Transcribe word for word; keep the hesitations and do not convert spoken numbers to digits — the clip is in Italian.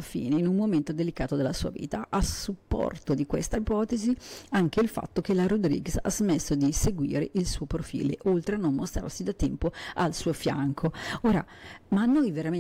fine in un momento delicato della sua vita. A supporto di questa ipotesi anche il fatto che la Rodriguez ha smesso di seguire il suo profilo, oltre a non mostrarsi da tempo al suo fianco. Ora, ma a noi veramente